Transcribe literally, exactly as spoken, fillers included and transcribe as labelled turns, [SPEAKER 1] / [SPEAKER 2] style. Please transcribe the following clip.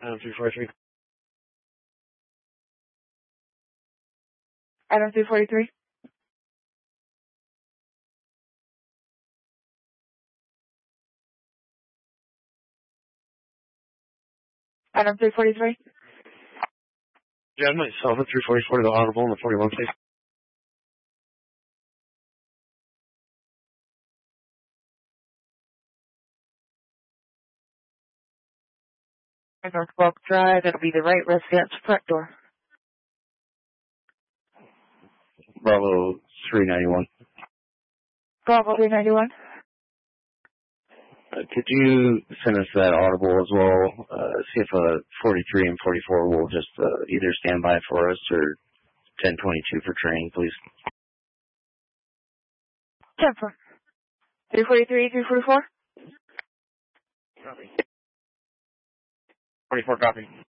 [SPEAKER 1] Adam three forty-three.
[SPEAKER 2] Adam three forty-three. Adam three forty-three.
[SPEAKER 1] Yeah, myself at three forty-four to the Audible and the forty-one, please.
[SPEAKER 2] Northwalk Drive, it'll be the right residence front door.
[SPEAKER 1] Bravo three ninety-one.
[SPEAKER 2] Bravo three ninety-one.
[SPEAKER 1] Uh, could you send us that Audible as well? Uh, see if uh, forty-three and forty-four will just uh, either stand by for us or ten twenty-two for training, please.
[SPEAKER 2] ten four. three forty-three, three forty-four.
[SPEAKER 1] Copy. forty-four, copy.